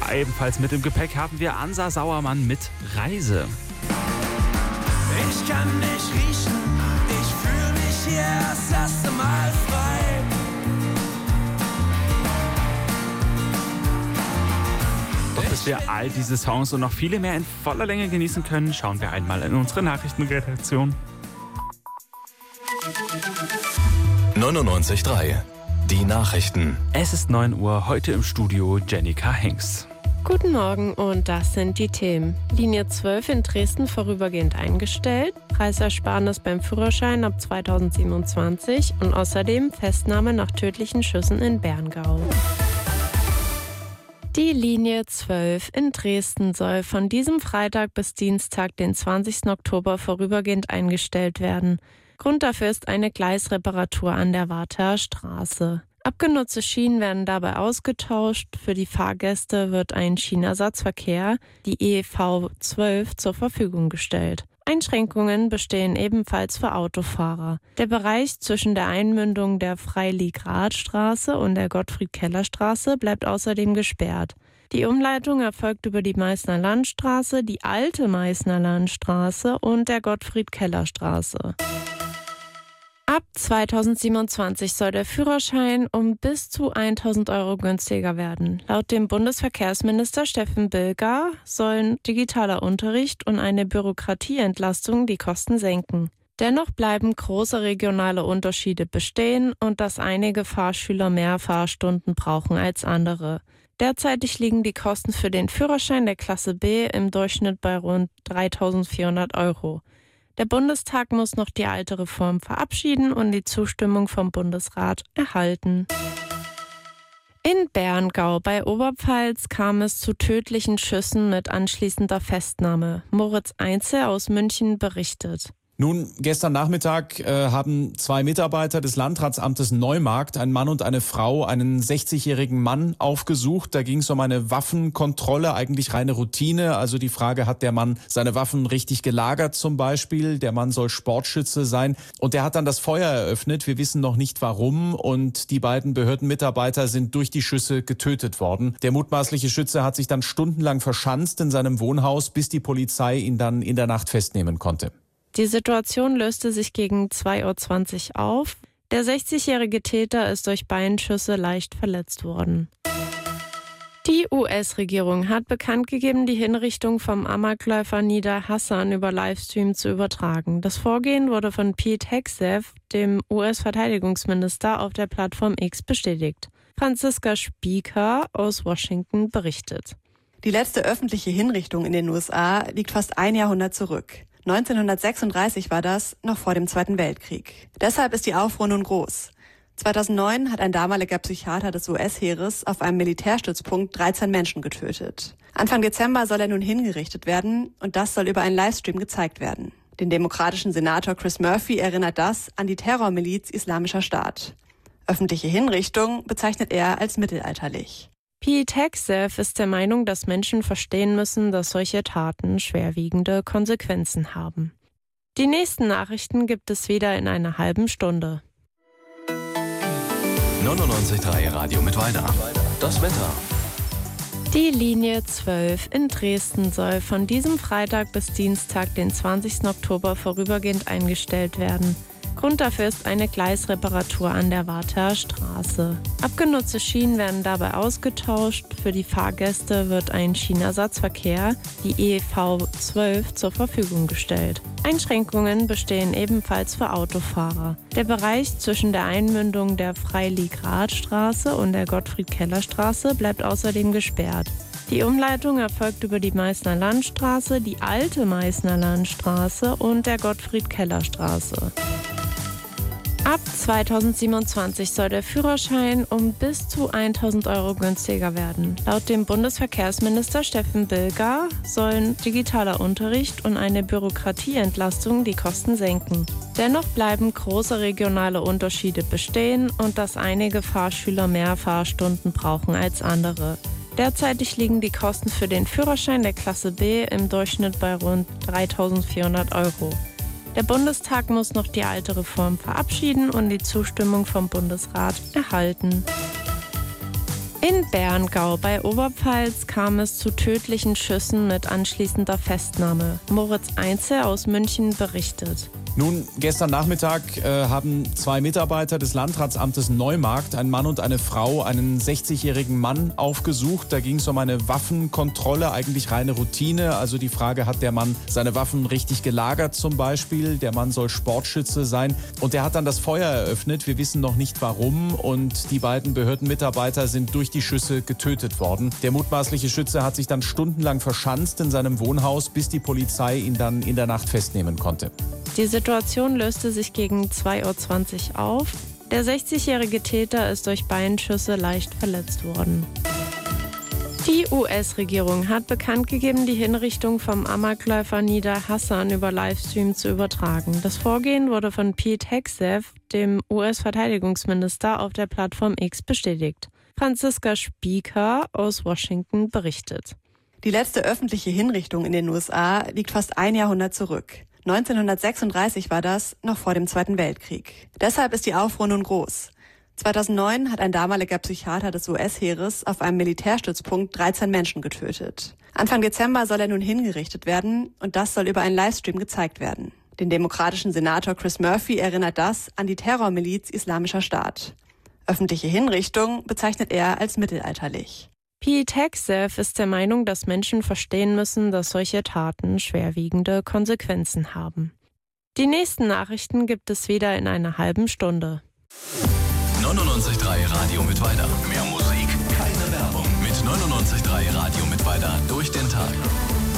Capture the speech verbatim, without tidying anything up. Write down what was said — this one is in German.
Ebenfalls mit im Gepäck haben wir Ansa Sauermann mit Reise. Ich kann dich riechen, ich fühle mich hier das erste Mal frei. Doch bis wir all diese Songs und noch viele mehr in voller Länge genießen können, schauen wir einmal in unsere Nachrichtenredaktion. neunundneunzig Komma drei. Die Nachrichten. Es ist neun Uhr, heute im Studio Jennika Hengst. Guten Morgen und das sind die Themen. Linie zwölf in Dresden vorübergehend eingestellt, Preisersparnis beim Führerschein ab zweitausendsiebenundzwanzig und außerdem Festnahme nach tödlichen Schüssen in Berngau. Die Linie zwölf in Dresden soll von diesem Freitag bis Dienstag, den zwanzigsten Oktober, vorübergehend eingestellt werden. Grund dafür ist eine Gleisreparatur an der Warther Straße. Abgenutzte Schienen werden dabei ausgetauscht. Für die Fahrgäste wird ein Schienenersatzverkehr, die E V zwölf, zur Verfügung gestellt. Einschränkungen bestehen ebenfalls für Autofahrer. Der Bereich zwischen der Einmündung der Freiligrathstraße und der Gottfried-Keller-Straße bleibt außerdem gesperrt. Die Umleitung erfolgt über die Meißner Landstraße, die alte Meißner Landstraße und der Gottfried-Keller-Straße. Ab zweitausendsiebenundzwanzig soll der Führerschein um bis zu tausend Euro günstiger werden. Laut dem Bundesverkehrsminister Steffen Bilger sollen digitaler Unterricht und eine Bürokratieentlastung die Kosten senken. Dennoch bleiben große regionale Unterschiede bestehen und dass einige Fahrschüler mehr Fahrstunden brauchen als andere. Derzeitig liegen die Kosten für den Führerschein der Klasse B im Durchschnitt bei rund dreitausendvierhundert Euro. Der Bundestag muss noch die alte Reform verabschieden und die Zustimmung vom Bundesrat erhalten. In Berngau bei Oberpfalz kam es zu tödlichen Schüssen mit anschließender Festnahme. Moritz Einzel aus München berichtet. Nun, gestern Nachmittag äh, haben zwei Mitarbeiter des Landratsamtes Neumarkt, ein Mann und eine Frau, einen sechzigjährigen Mann aufgesucht. Da ging es um eine Waffenkontrolle, eigentlich reine Routine. Also die Frage, hat der Mann seine Waffen richtig gelagert zum Beispiel? Der Mann soll Sportschütze sein. Und der hat dann das Feuer eröffnet. Wir wissen noch nicht warum. Und die beiden Behördenmitarbeiter sind durch die Schüsse getötet worden. Der mutmaßliche Schütze hat sich dann stundenlang verschanzt in seinem Wohnhaus, bis die Polizei ihn dann in der Nacht festnehmen konnte. Die Situation löste sich gegen zwei Uhr zwanzig auf. Der sechzigjährige Täter ist durch Beinschüsse leicht verletzt worden. Die U S-Regierung hat bekannt gegeben, die Hinrichtung vom Amokläufer Nida Hassan über Livestream zu übertragen. Das Vorgehen wurde von Pete Hegseth, dem U S-Verteidigungsminister, auf der Plattform X bestätigt. Franziska Spieker aus Washington berichtet. Die letzte öffentliche Hinrichtung in den U S A liegt fast ein Jahrhundert zurück. neunzehnhundertsechsunddreißig war das, noch vor dem Zweiten Weltkrieg. Deshalb ist die Aufruhr nun groß. zweitausendneun hat ein damaliger Psychiater des U S-Heeres auf einem Militärstützpunkt dreizehn Menschen getötet. Anfang Dezember soll er nun hingerichtet werden und das soll über einen Livestream gezeigt werden. Den demokratischen Senator Chris Murphy erinnert das an die Terrormiliz Islamischer Staat. Öffentliche Hinrichtung bezeichnet er als mittelalterlich. Pete Hegseth ist der Meinung, dass Menschen verstehen müssen, dass solche Taten schwerwiegende Konsequenzen haben. Die nächsten Nachrichten gibt es wieder in einer halben Stunde. neunundneunzig Komma drei Radio mit Weiter. Das Wetter. Die Linie zwölf in Dresden soll von diesem Freitag bis Dienstag, den zwanzigsten Oktober, vorübergehend eingestellt werden. Grund dafür ist eine Gleisreparatur an der Warther Straße. Abgenutzte Schienen werden dabei ausgetauscht. Für die Fahrgäste wird ein Schienenersatzverkehr, die E V zwölf, zur Verfügung gestellt. Einschränkungen bestehen ebenfalls für Autofahrer. Der Bereich zwischen der Einmündung der Freiligrathstraße und der Gottfried-Keller-Straße bleibt außerdem gesperrt. Die Umleitung erfolgt über die Meißner Landstraße, die alte Meißner Landstraße und der Gottfried-Keller-Straße. Ab zweitausendsiebenundzwanzig soll der Führerschein um bis zu tausend Euro günstiger werden. Laut dem Bundesverkehrsminister Steffen Bilger sollen digitaler Unterricht und eine Bürokratieentlastung die Kosten senken. Dennoch bleiben große regionale Unterschiede bestehen und dass einige Fahrschüler mehr Fahrstunden brauchen als andere. Derzeitig liegen die Kosten für den Führerschein der Klasse B im Durchschnitt bei rund dreitausendvierhundert Euro. Der Bundestag muss noch die alte Reform verabschieden und die Zustimmung vom Bundesrat erhalten. In Berngau bei Oberpfalz kam es zu tödlichen Schüssen mit anschließender Festnahme. Moritz Einzel aus München berichtet. Nun, gestern Nachmittag äh, haben zwei Mitarbeiter des Landratsamtes Neumarkt, ein Mann und eine Frau, einen sechzigjährigen Mann aufgesucht. Da ging es um eine Waffenkontrolle, eigentlich reine Routine. Also die Frage, hat der Mann seine Waffen richtig gelagert zum Beispiel? Der Mann soll Sportschütze sein. Und der hat dann das Feuer eröffnet. Wir wissen noch nicht warum. Und die beiden Behördenmitarbeiter sind durch die Schüsse getötet worden. Der mutmaßliche Schütze hat sich dann stundenlang verschanzt in seinem Wohnhaus, bis die Polizei ihn dann in der Nacht festnehmen konnte. Die Situation löste sich gegen zwei Uhr zwanzig auf. Der sechzigjährige Täter ist durch Beinschüsse leicht verletzt worden. Die U S-Regierung hat bekannt gegeben, die Hinrichtung vom Amokläufer Nida Hassan über Livestream zu übertragen. Das Vorgehen wurde von Pete Hegseth, dem U S-Verteidigungsminister, auf der Plattform X bestätigt. Franziska Spieker aus Washington berichtet. Die letzte öffentliche Hinrichtung in den U S A liegt fast ein Jahrhundert zurück. neunzehnhundertsechsunddreißig war das, noch vor dem Zweiten Weltkrieg. Deshalb ist die Aufruhr nun groß. zweitausendneun hat ein damaliger Psychiater des U S-Heeres auf einem Militärstützpunkt dreizehn Menschen getötet. Anfang Dezember soll er nun hingerichtet werden und das soll über einen Livestream gezeigt werden. Den demokratischen Senator Chris Murphy erinnert das an die Terrormiliz Islamischer Staat. Öffentliche Hinrichtung bezeichnet er als mittelalterlich. Pete Hegseth ist der Meinung, dass Menschen verstehen müssen, dass solche Taten schwerwiegende Konsequenzen haben. Die nächsten Nachrichten gibt es wieder in einer halben Stunde. neunundneunzig Komma drei Radio Mittweida. Mehr Musik, keine Werbung. Mit neunundneunzig Komma drei Radio Mittweida durch den Tag.